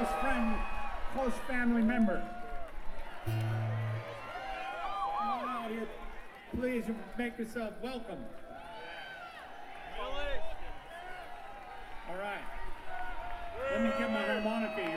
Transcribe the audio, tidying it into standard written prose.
close friend, close family member. Come on out here. Please make yourself welcome. All right. Let me get my harmonica